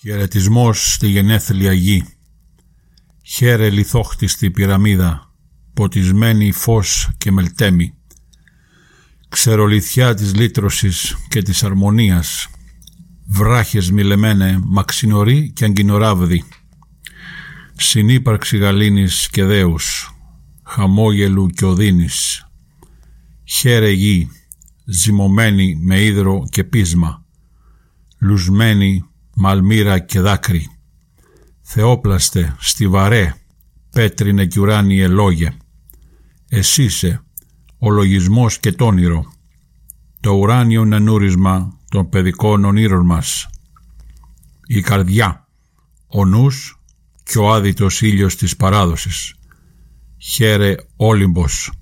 Χαιρετισμός στη γενέθλια γη. Χαίρε λιθόχτιστη πυραμίδα, ποτισμένη φως και μελτέμι. Ξερολιθιά της λύτρωσης και της αρμονίας. Βράχες μιλεμένε, μαξινοροί και αγκινοράβδοι. Συνύπαρξη γαλήνης και δέους, χαμόγελου και οδύνης. Χαίρε γη, ζυμωμένη με ύδρο και πείσμα, λουσμένη μ' αλμύρα και δάκρυ. Θεόπλαστε, στιβαρέ, πέτρινε κι ουράνιε λόγε. Εσύσε, ο λογισμός και τ' όνειρο, το ουράνιο νανούρισμα των παιδικών ονείρων μας. Η καρδιά, ο νους και ο άδειτος ήλιος της παράδοσης. Χαίρε Όλυμπος.